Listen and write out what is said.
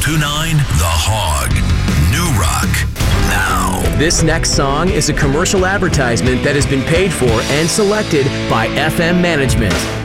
1029 The Hog. New Rock. Now. This next song is a commercial advertisement that has been paid for and selected by FM management.